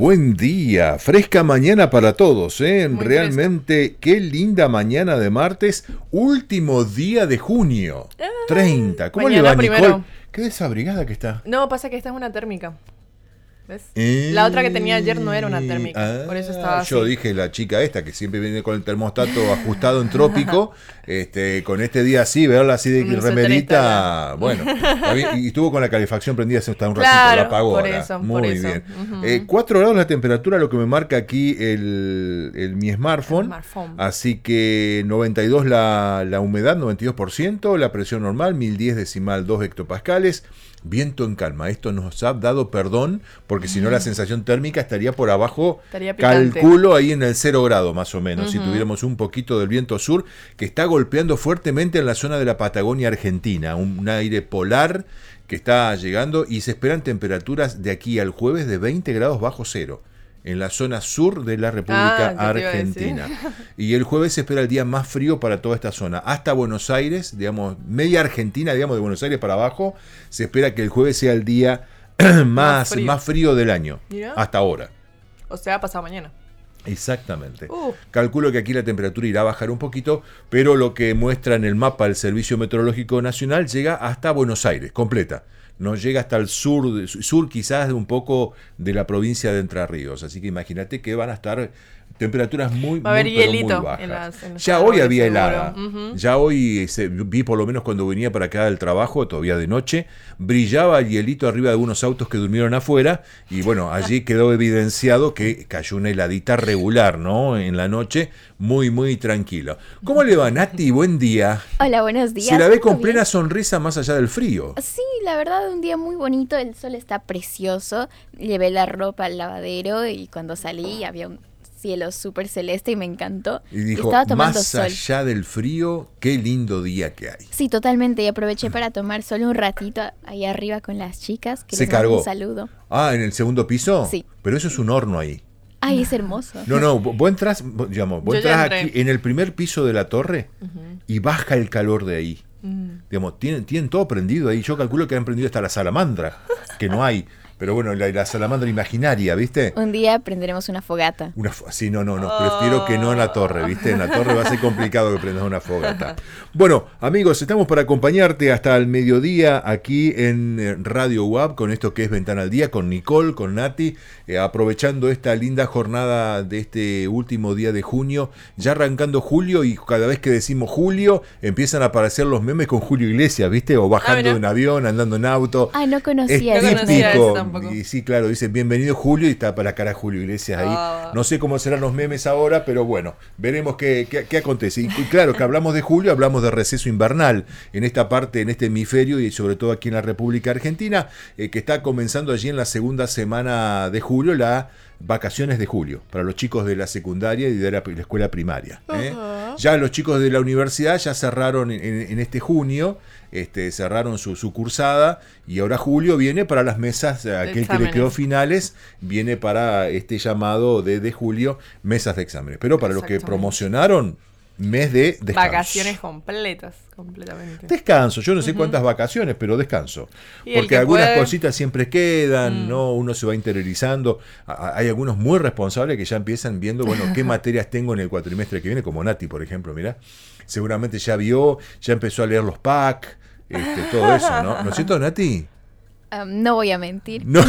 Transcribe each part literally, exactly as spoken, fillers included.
buen día, fresca mañana para todos, ¿eh? Muy Realmente, fresca. Qué linda mañana de martes, último día de junio, ah, treinta. ¿Cómo le va, Nicole? Primero. Qué desabrigada que está. No, pasa que esta es una térmica. ¿Ves? Eh, la otra que tenía ayer no era una térmica, ah, por eso estaba así. Yo dije, la chica esta que siempre viene con el termostato ajustado en trópico, este, con este día así, verla así de remerita, bueno, y estuvo con la calefacción prendida hasta un ratito, claro, la apagó por ahora. eso, muy por bien. eso. Uh-huh. eh, cuatro grados la temperatura, lo que me marca aquí el, el mi smartphone, el smartphone, así que noventa y dos la, la humedad, noventa y dos por ciento, la presión normal, mil diez decimal dos hectopascales. Viento en calma, esto nos ha dado perdón, porque si no la sensación térmica estaría por abajo, estaría calculo ahí en el cero grado más o menos, uh-huh. si tuviéramos un poquito del viento sur, que está golpeando fuertemente en la zona de la Patagonia Argentina, un, un aire polar que está llegando y se esperan temperaturas de aquí al jueves de veinte grados bajo cero. En la zona sur de la República ah, Argentina. Y el jueves se espera el día más frío para toda esta zona. Hasta Buenos Aires, digamos, media Argentina, digamos, de Buenos Aires para abajo, se espera que el jueves sea el día más, más, frío. más frío del año. ¿Mira? Hasta ahora. O sea, pasado mañana. Exactamente. Uh. Calculo que aquí la temperatura irá a bajar un poquito, pero lo que muestra en el mapa el Servicio Meteorológico Nacional llega hasta Buenos Aires, completa. No llega hasta el sur, sur quizás un poco de la provincia de Entre Ríos. Así que imagínate que van a estar temperaturas muy, Va a haber muy, pero hielito muy bajas. En las, en ya hoy había helada. Uh-huh. Ya hoy se, vi por lo menos cuando venía para acá del trabajo, todavía de noche, brillaba el hielito arriba de unos autos que durmieron afuera. Y bueno, allí quedó evidenciado que cayó una heladita regular, ¿no? En la noche, muy, muy tranquilo. ¿Cómo le va, Nati? Buen día. Hola, buenos días. Se la ve con plena bien? sonrisa más allá del frío. Sí, la verdad, un día muy bonito, el sol está precioso. Llevé la ropa al lavadero y cuando salí había un cielo súper celeste y me encantó. Y dijo, estaba tomando más sol. allá del frío, qué lindo día que hay. Sí, totalmente, y aproveché para tomar solo un ratito ahí arriba con las chicas, que Se les mando cargó. un saludo. Ah, ¿en el segundo piso? Sí. Pero eso es un horno ahí. Ay, es hermoso. No, no, vos entras, digamos, vos entras aquí en el primer piso de la torre uh-huh. y baja el calor de ahí. Uh-huh. Digamos, tienen, tienen todo prendido ahí. Yo calculo que han prendido hasta la salamandra, que no hay. Pero bueno, la, la salamandra imaginaria, ¿viste? Un día prenderemos una fogata. Una fo- sí, no, no, no. Oh. Prefiero que no en la torre, ¿viste? En la torre va a ser complicado que prendas una fogata. Bueno, amigos, estamos para acompañarte hasta el mediodía aquí en Radio U A P con esto que es Ventana al Día, con Nicole, con Nati, eh, aprovechando esta linda jornada de este último día de junio, ya arrancando julio y cada vez que decimos julio empiezan a aparecer los memes con Julio Iglesias, ¿viste? O bajando ah, de un avión, andando en auto. Ay, no conocía. Es no conocía típico. eso. Y sí, claro, dice bienvenido Julio y está para la cara Julio Iglesias ahí. Oh. No sé cómo serán los memes ahora, pero bueno, veremos qué, qué, qué acontece. Y, y claro, que hablamos de julio, hablamos de receso invernal en esta parte, en este hemisferio y sobre todo aquí en la República Argentina, eh, que está comenzando allí en la segunda semana de julio, la vacaciones de julio, para los chicos de la secundaria y de la, la escuela primaria. ¿eh? Uh-huh. Ya los chicos de la universidad ya cerraron en, en, en este junio, este, cerraron su, su cursada y ahora julio viene para las mesas, aquel que le quedó finales, viene para este llamado de, de julio, mesas de exámenes. Pero para los que promocionaron, mes de descanso. Vacaciones completas, completamente. Descanso, yo no sé uh-huh. cuántas vacaciones, pero descanso. Porque algunas puede... cositas siempre quedan, mm. ¿no? Uno se va interiorizando. Hay algunos muy responsables que ya empiezan viendo, bueno, qué materias tengo en el cuatrimestre que viene, como Nati, por ejemplo, mirá. Seguramente ya vio, ya empezó a leer los P A C, este, todo eso, ¿no? ¿No es cierto, Nati? Um, no voy a mentir. No,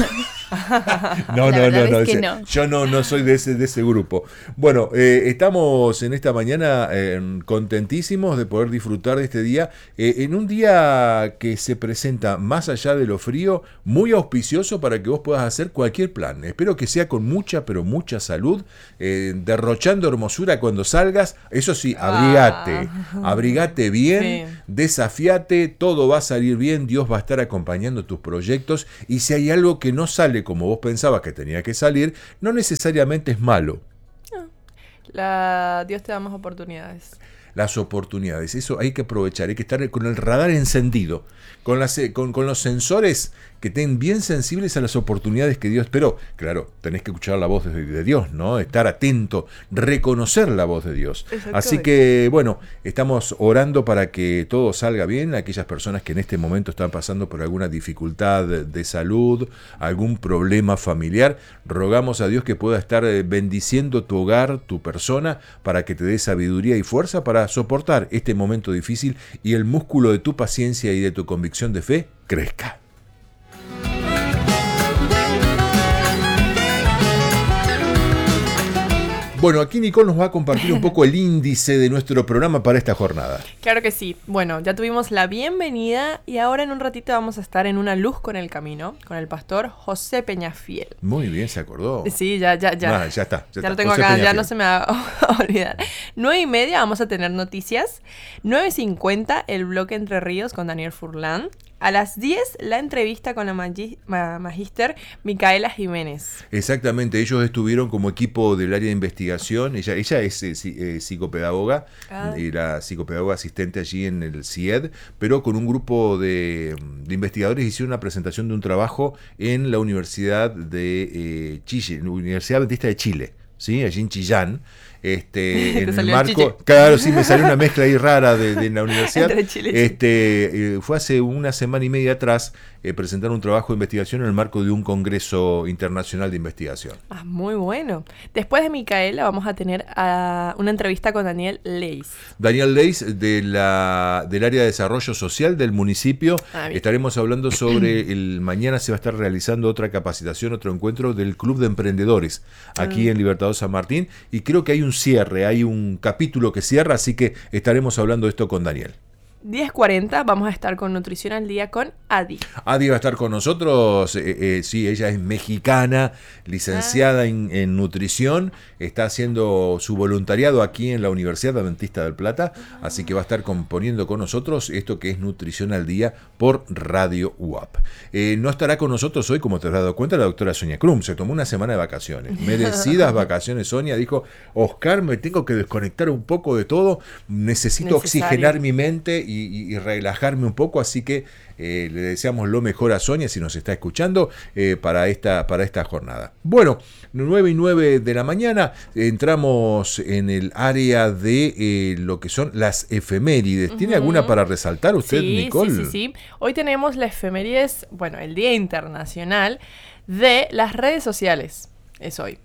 no, no, no, no, es que ese, no. Yo no, no soy de ese, de ese grupo. Bueno, eh, estamos en esta mañana eh, contentísimos de poder disfrutar de este día, eh, en un día que se presenta más allá de lo frío, muy auspicioso para que vos puedas hacer cualquier plan. Espero que sea con mucha, pero mucha salud, eh, derrochando hermosura cuando salgas. Eso sí, abrigate, ah. abrigate bien, sí. Desafiate, todo va a salir bien, Dios va a estar acompañando tus proyectos. Y si hay algo que no sale como vos pensabas que tenía que salir, no necesariamente es malo. No. La... Dios te da más oportunidades. Las oportunidades, eso hay que aprovechar, hay que estar con el radar encendido, con, las, con, con los sensores que estén bien sensibles a las oportunidades que Dios, pero claro, tenés que escuchar la voz de, de Dios, ¿no? Estar atento, reconocer la voz de Dios. Así que, bueno, estamos orando para que todo salga bien, aquellas personas que en este momento están pasando por alguna dificultad de salud, algún problema familiar, rogamos a Dios que pueda estar bendiciendo tu hogar, tu persona, para que te dé sabiduría y fuerza para soportar este momento difícil y el músculo de tu paciencia y de tu convicción de fe crezca. Bueno, aquí Nicole nos va a compartir un poco el índice de nuestro programa para esta jornada. Claro que sí. Bueno, ya tuvimos la bienvenida y ahora en un ratito vamos a estar en Una Luz con el Camino con el pastor José Peñafiel. Muy bien, se acordó. Sí, ya, ya, ya. Ah, ya está. Ya, ya está. lo tengo José acá, Peñafiel. ya no se me va a olvidar. Nueve y media vamos a tener noticias. Nueve cincuenta el bloque Entre Ríos con Daniel Furlan. A las diez, la entrevista con la magi- ma- magíster Micaela Jiménez. Exactamente, ellos estuvieron como equipo del área de investigación. Ella, ella es eh, si- eh, psicopedagoga, Ah. era psicopedagoga asistente allí en el C I E D, pero con un grupo de, de investigadores hicieron una presentación de un trabajo en la Universidad de eh, Chile, la Universidad Adventista de Chile, ¿sí? Allí en Chillán. Este, Te en el salió el marco, chiche. claro, sí, me salió una mezcla ahí rara de, de la universidad. Entre Chile y Chile. Este, eh, fue hace una semana y media atrás eh, presentar un trabajo de investigación en el marco de un congreso internacional de investigación. Ah, muy bueno. Después de Micaela vamos a tener a una entrevista con Daniel Leis. Daniel Leis, de la, del área de desarrollo social del municipio. Ah, bien. Estaremos hablando sobre el mañana se va a estar realizando otra capacitación, otro encuentro del Club de Emprendedores aquí Ah. en Libertador San Martín, y creo que hay un cierre, hay un capítulo que cierra, así que estaremos hablando de esto con Daniel. diez cuarenta vamos a estar con Nutrición al Día con Adi. Adi va a estar con nosotros, eh, eh, sí, ella es mexicana, licenciada Ah. en, en nutrición, está haciendo su voluntariado aquí en la Universidad Adventista del Plata, Ah. así que va a estar componiendo con nosotros esto que es Nutrición al Día por Radio U A P. Eh, no estará con nosotros hoy, como te has dado cuenta, la doctora Sonia Krum, se tomó una semana de vacaciones, merecidas vacaciones. Sonia dijo, Oscar, me tengo que desconectar un poco de todo, necesito Necesario. oxigenar mi mente y Y, y relajarme un poco, así que eh, le deseamos lo mejor a Sonia si nos está escuchando eh, para, esta, para esta jornada. Bueno, nueve y nueve de la mañana entramos en el área de eh, lo que son las efemérides. ¿Tiene Ujú. alguna para resaltar usted, Sí, Nicole? sí, sí, sí. Hoy tenemos la efemérides, bueno, el Día Internacional de las Redes Sociales. Es hoy.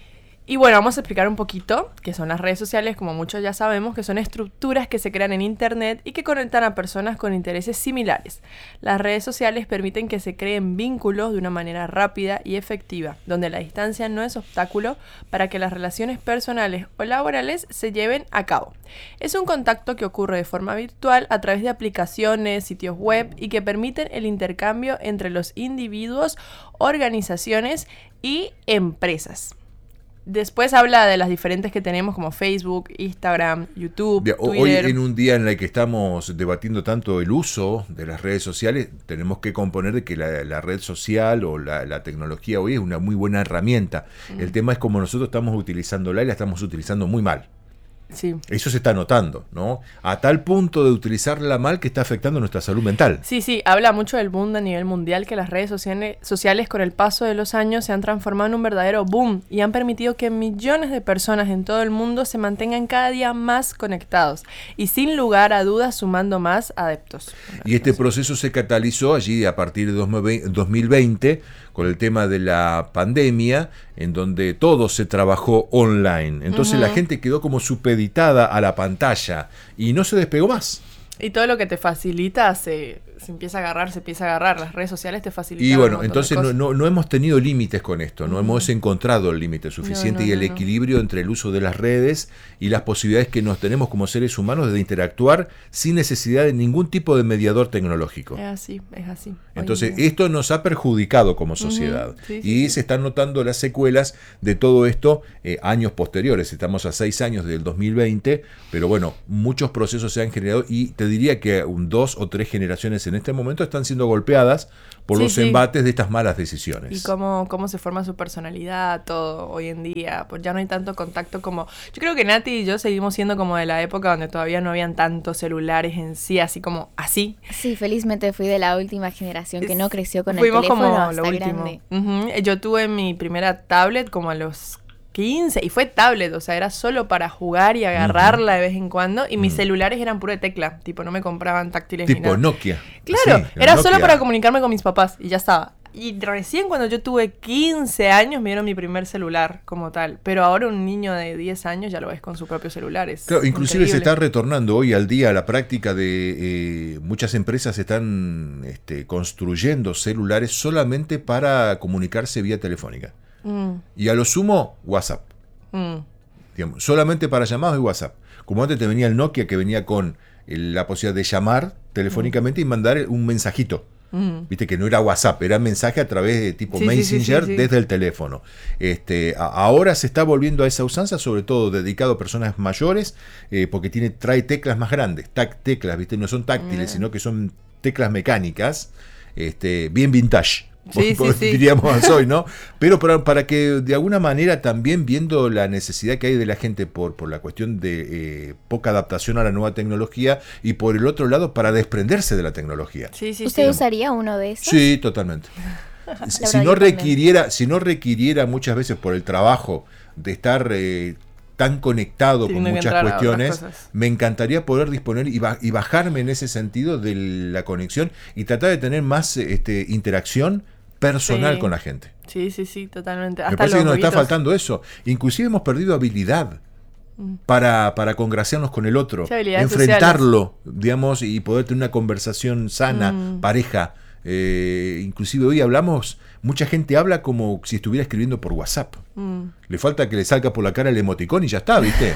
Y bueno, vamos a explicar un poquito qué son las redes sociales. Como muchos ya sabemos, que son estructuras que se crean en Internet y que conectan a personas con intereses similares. Las redes sociales permiten que se creen vínculos de una manera rápida y efectiva, donde la distancia no es obstáculo para que las relaciones personales o laborales se lleven a cabo. Es un contacto que ocurre de forma virtual a través de aplicaciones, sitios web y que permiten el intercambio entre los individuos, organizaciones y empresas. Después habla de las diferentes que tenemos como Facebook, Instagram, YouTube, Bien, hoy Twitter. en un día en el que estamos debatiendo tanto el uso de las redes sociales, tenemos que componer de que la, la red social o la, la tecnología hoy es una muy buena herramienta. Mm. El tema es cómo nosotros estamos utilizándola y la estamos utilizando muy mal. Sí. Eso se está notando, ¿no? A tal punto de utilizarla mal que está afectando nuestra salud mental. Sí, sí, habla mucho del boom a nivel mundial, que las redes sociales, sociales con el paso de los años se han transformado en un verdadero boom y han permitido que millones de personas en todo el mundo se mantengan cada día más conectados y sin lugar a dudas sumando más adeptos. Y este proceso se catalizó allí a partir de dos mil veinte con el tema de la pandemia, en donde todo se trabajó online. Entonces uh-huh. la gente quedó como supeditada a la pantalla y no se despegó más. Y todo lo que te facilita se, se empieza a agarrar, se empieza a agarrar. Las redes sociales te facilitan. Y bueno, entonces no, no, no hemos tenido límites con esto, no uh-huh. hemos encontrado el límite suficiente no, no, y el no, equilibrio no. entre el uso de las redes y las posibilidades que nos tenemos como seres humanos de interactuar sin necesidad de ningún tipo de mediador tecnológico. Es así, es así. Entonces esto nos ha perjudicado como sociedad uh-huh. sí, y sí, se están notando las secuelas de todo esto eh, años posteriores. Estamos a seis años del dos mil veinte, pero bueno, muchos procesos se han generado y te diría que un dos o tres generaciones en este momento están siendo golpeadas por Sí, los sí. embates de estas malas decisiones. Y cómo, cómo se forma su personalidad, todo hoy en día. Pues ya no hay tanto contacto como... Yo creo que Nati y yo seguimos siendo como de la época donde todavía no habían tantos celulares en sí, así como así. Sí, felizmente fui de la última generación que no creció con el Fuimos teléfono como hasta lo último. grande. Ujú. Yo tuve mi primera tablet como a los quince y fue tablet, o sea, era solo para jugar y agarrarla de vez en cuando y mis Mm. celulares eran puro de tecla, tipo no me compraban táctiles ni Tipo nada. Nokia. Claro, Sí, era Nokia. solo para comunicarme con mis papás y ya estaba. Y recién cuando yo tuve quince años me dieron mi primer celular como tal, pero ahora un niño de diez años ya lo ves con su propio celular. Es Claro, inclusive se increíble. está retornando hoy al día la práctica de eh, muchas empresas están este, construyendo celulares solamente para comunicarse vía telefónica. Mm, Y a lo sumo, WhatsApp. mm. Digamos, solamente para llamados y WhatsApp. Como antes te venía el Nokia que venía con el- la posibilidad de llamar telefónicamente y mandar un mensajito. Mm. Viste que no era WhatsApp, era mensaje a través de tipo Sí, sí, sí, Messenger sí, sí. desde el teléfono. Este, a- ahora se está volviendo a esa usanza, sobre todo dedicado a personas mayores, eh, porque tiene, trae teclas más grandes, tac, teclas, viste, no son táctiles, Mm. sino que son teclas mecánicas, este, bien vintage. Sí, por- sí, sí. diríamos hoy, ¿no? Pero para, para que de alguna manera también viendo la necesidad que hay de la gente por, por la cuestión de eh, poca adaptación a la nueva tecnología y por el otro lado para desprenderse de la tecnología. Sí, sí, ¿Usted sí. usaría uno de esos? Sí, totalmente. Si verdad, no yo también. requiriera, si no requiriera muchas veces por el trabajo de estar eh, tan conectado con Teniendo que muchas entrar a otras cuestiones, cosas. me encantaría poder disponer y, ba- y bajarme en ese sentido de la conexión y tratar de tener más este, interacción personal Sí. con la gente. Sí, sí, sí, totalmente. Me Hasta parece los que nos está jueguitos. faltando eso. Inclusive hemos perdido habilidad para, para congraciarnos con el otro, Sí, habilidades enfrentarlo, digamos, y poder tener una conversación sana, Mm. pareja. Eh, inclusive hoy hablamos, mucha gente habla como si estuviera escribiendo por WhatsApp. Mm. Le falta que le salga por la cara el emoticón y ya está, ¿viste?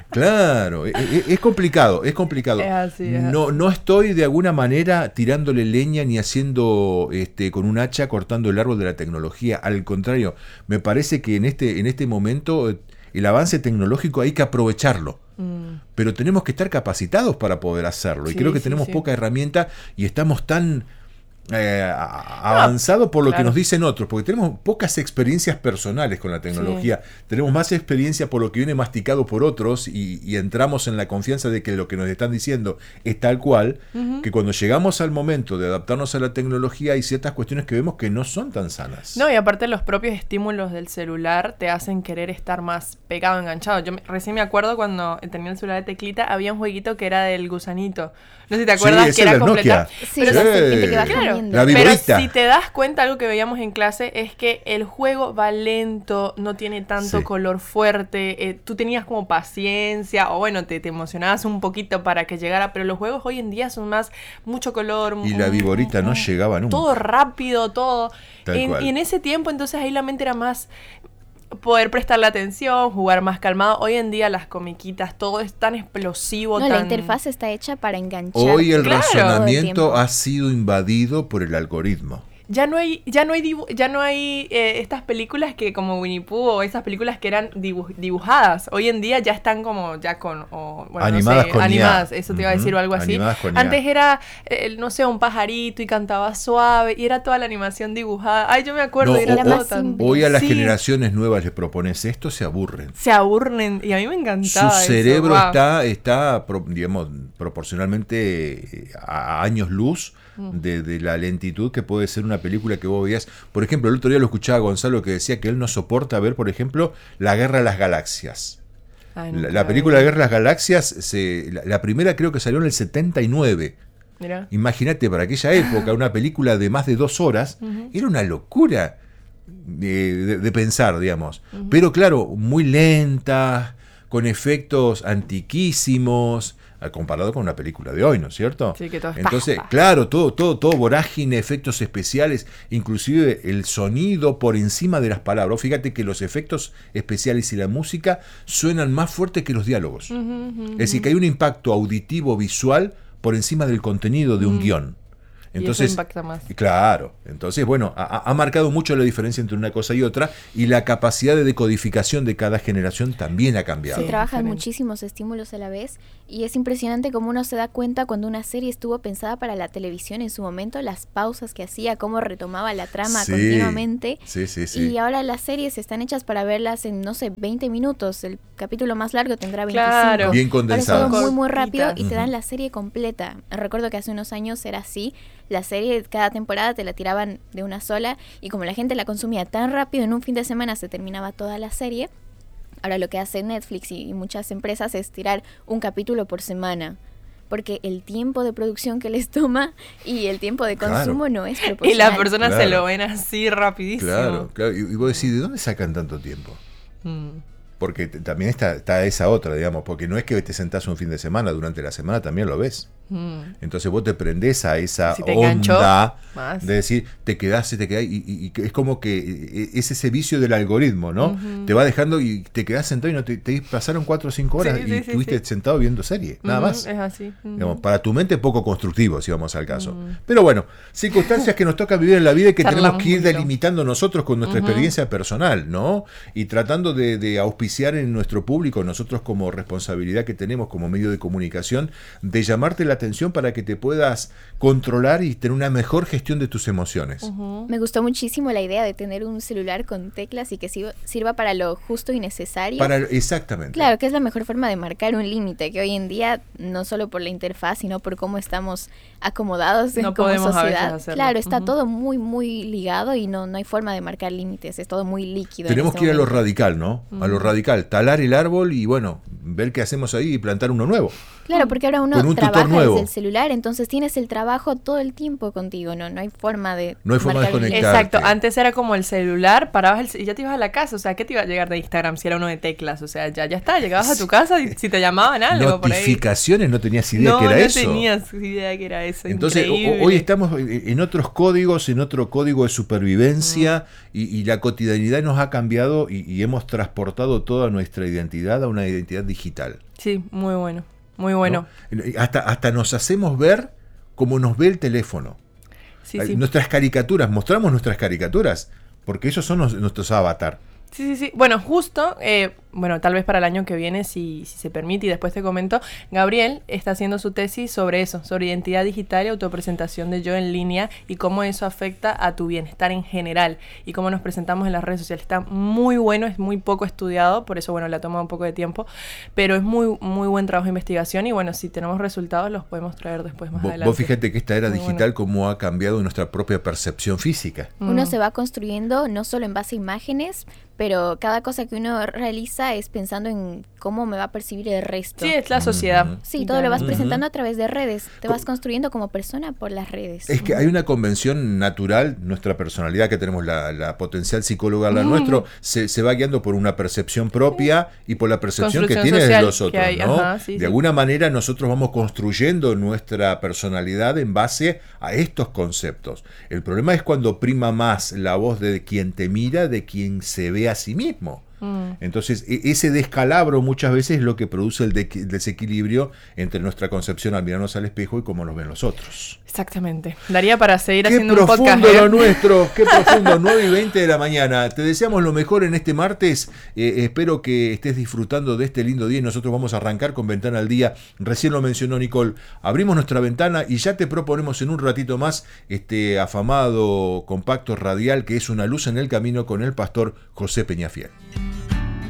Claro, e- e- es complicado, es complicado. Es así, es No, no estoy de alguna manera tirándole leña ni haciendo este con un hacha cortando el árbol de la tecnología. Al contrario, me parece que en este, en este momento eh, el avance tecnológico hay que aprovecharlo. Mm. Pero tenemos que estar capacitados para poder hacerlo. Y Sí, creo que sí, tenemos sí. poca herramienta y estamos tan eh, a- avanzados por lo que claro. nos dicen otros, porque tenemos pocas experiencias personales con la tecnología. Tenemos más experiencia por lo que viene masticado por otros y, y entramos en la confianza de que lo que nos están diciendo es tal cual, Ujú. que cuando llegamos al momento de adaptarnos a la tecnología hay ciertas cuestiones que vemos que no son tan sanas. No, y aparte los propios estímulos del celular te hacen querer estar más pegado, enganchado. Yo me- recién me acuerdo cuando tenía el celular de teclita, había un jueguito que era del gusanito. No sé si te acuerdas, Sí, ese que era del completar. Nokia. Sí, Pero la Sí. serpiente que va Claro. comiendo. La Pero viborita. si te das cuenta, algo que veíamos en clase es que el juego va lento, no tiene tanto Sí. color fuerte, eh, tú tenías como paciencia, o bueno, te, te emocionabas un poquito para que llegara, pero los juegos hoy en día son más mucho color. Y la mm, viborita mm, no mm, llegaba nunca. Todo rápido, todo. Tal En- cual. y en ese tiempo, entonces ahí la mente era más poder prestarle atención, jugar más calmado. Hoy en día las comiquitas, todo es tan explosivo, No, tan... la interfaz está hecha para enganchar. Hoy el Claro. razonamiento Todo el tiempo. ha sido invadido por el algoritmo. Ya no hay, ya no hay, dibu- ya no hay eh, estas películas que como Winnie Pooh o esas películas que eran dibu- dibujadas. Hoy en día ya están como ya con o, bueno, no Animadas sé, con I A. animadas, eso te iba a decir Ujú, o algo así. animadas con I A. Antes era eh, no sé, un pajarito y cantaba suave y era toda la animación dibujada. Ay, yo me acuerdo, No, y era Era todo más tan- simple. Hoy a las Sí, generaciones nuevas les propones esto, se aburren. se aburren y a mí me Su encantaba eso, cerebro wow. está, está pro- digamos, proporcionalmente eh, a años luz de, de la lentitud que puede ser una película que vos veías. Por ejemplo, el otro día lo escuchaba a Gonzalo que decía que él no soporta ver, por ejemplo, La Guerra de las Galaxias. Ay, La, nunca la vi. película La Guerra de las Galaxias, se, la, la primera creo que salió en el setenta y nueve. Mirá. Imagínate, para aquella época, una película de más de dos horas, era una locura de, de- de pensar, digamos. Pero claro, muy lenta, con efectos antiquísimos, ah, comparado con una película de hoy, ¿no es cierto? Sí, que todo es Entonces, pa, pa. claro, todo, todo, todo vorágine, efectos especiales, inclusive el sonido por encima de las palabras. Fíjate que los efectos especiales y la música suenan más fuerte que los diálogos. Ujú, ujú, Es decir, que hay un impacto auditivo, visual, por encima del contenido de un Mm. guión. Entonces, y eso impacta más. Claro, entonces bueno, ha, ha marcado mucho la diferencia entre una cosa y otra, y la capacidad de decodificación de cada generación también ha cambiado. Se Sí, trabajan diferente. muchísimos estímulos a la vez y es impresionante cómo uno se da cuenta cuando una serie estuvo pensada para la televisión en su momento, las pausas que hacía, cómo retomaba la trama Sí, continuamente. Sí, sí, sí. Y ahora las series están hechas para verlas en, no sé, veinte minutos. El capítulo más largo tendrá veinticinco. Claro. Bien Ahora es condensadas. todo muy, muy rápido y te Ujú. dan la serie completa. Recuerdo que hace unos años era así. La serie, cada temporada te la tiraban de una sola y como la gente la consumía tan rápido, en un fin de semana se terminaba toda la serie. Ahora lo que hace Netflix y, y muchas empresas es tirar un capítulo por semana. Porque el tiempo de producción que les toma y el tiempo de consumo Claro. no es Y proporcional. las personas Claro. se lo ven así rapidísimo. Claro, claro. Y, y vos decís, ¿de dónde sacan tanto tiempo? Mm. Porque t- también está, está esa otra, digamos, porque no es que te sentás un fin de semana, durante la semana también lo ves. Mm. Entonces vos te prendés a esa Si te enganchó, onda más. de decir, te quedás y te quedás, y, y- y que es como que eh, es ese vicio del algoritmo, ¿no? Ujú. Te va dejando y te quedás sentado y no te, te pasaron cuatro o cinco horas Sí, y sí, sí, estuviste sí. sentado viendo serie, nada Ujú, más. Es así. Ujú. Digamos, para tu mente poco constructivo, si vamos al caso. Mm. Pero bueno, circunstancias que nos toca vivir en la vida y que Charlamos tenemos que ir mucho. delimitando nosotros con nuestra Ujú. experiencia personal, ¿no? Y tratando de, de auspiciar en nuestro público, nosotros como responsabilidad que tenemos como medio de comunicación, de llamarte la atención para que te puedas controlar y tener una mejor gestión de tus emociones. Ujú. Me gustó muchísimo la idea de tener un celular con teclas y que sirva- sirva para lo justo y necesario. Para, exactamente. Claro, que es la mejor forma de marcar un límite, que hoy en día, no solo por la interfaz, sino por cómo estamos acomodados en No como podemos a veces sociedad. hacerlo. Claro, está Ujú. todo muy, muy ligado y no, no hay forma de marcar límites, es todo muy líquido. en Tenemos este que ir a lo momento. radical, ¿no? A lo Ujú. radical, talar el árbol y bueno, ver qué hacemos ahí y plantar uno nuevo. Claro, porque ahora uno Con un tutor trabaja nuevo. desde el celular, entonces tienes el trabajo todo el tiempo contigo, no, no hay forma de No hay forma de marcar límites. desconectar. Exacto, Conectarte. antes era como el celular, parabas el, ce- y ya te ibas a la casa, o sea, ¿qué te iba a llegar de Instagram si era uno de teclas? O sea, ya, ya está, llegabas a tu casa y si te llamaban algo por ahí. Notificaciones, no tenías idea No, que era no eso. tenías idea que era eso. Entonces, o- increíble. hoy estamos en otros códigos, en otro código de supervivencia y, y la cotidianidad nos ha cambiado y, y hemos transportado toda nuestra identidad a una identidad digital. Sí, muy bueno, muy bueno. ¿no? Hasta, hasta nos hacemos ver como nos ve el teléfono. Sí, sí. Nuestras caricaturas, mostramos nuestras caricaturas, porque esos son los- nuestros avatar. Sí, sí, sí. Bueno, justo, eh, bueno, tal vez para el año que viene, si, si se permite, y después te comento, Gabriel está haciendo su tesis sobre eso, sobre identidad digital y autopresentación de yo en línea y cómo eso afecta a tu bienestar en general y cómo nos presentamos en las redes sociales. Está muy bueno, es muy poco estudiado, por eso, bueno, le ha tomado un poco de tiempo, pero es muy, muy buen trabajo de investigación y, bueno, si tenemos resultados los podemos traer después más Vos, adelante. vos fíjate que esta era Muy digital bueno. como ha cambiado nuestra propia percepción física. Uno Mm. se va construyendo no solo en base a imágenes, pero cada cosa que uno realiza es pensando en cómo me va a percibir el resto. Sí, es la sociedad. Ujú. Sí, todo lo vas Ujú. presentando a través de redes. Te Co- vas construyendo como persona por las redes. Es que hay una convención natural, nuestra personalidad, que tenemos la, la potencial psicóloga, la Mm. nuestro, se, se va guiando por una percepción propia y por la percepción que Construcción tienen social los que otros, hay, ¿no? ajá, sí, de sí. alguna manera nosotros vamos construyendo nuestra personalidad en base a estos conceptos. El problema es cuando prima más la voz de quien te mira, de quien se ve a sí mismo. Mm. Entonces, e- ese descalabro muchas veces es lo que produce el de- desequilibrio entre nuestra concepción al mirarnos al espejo y cómo nos ven los otros. Exactamente. Daría para seguir Qué haciendo un podcast. profundo ¿eh? lo nuestro, qué profundo, nueve y veinte de la mañana. Te deseamos lo mejor en este martes. Eh, espero que estés disfrutando de este lindo día y nosotros vamos a arrancar con Ventana al Día. Recién lo mencionó Nicole. Abrimos nuestra ventana y ya te proponemos en un ratito más este afamado compacto radial que es Una luz en el camino con el pastor José Peñafiel.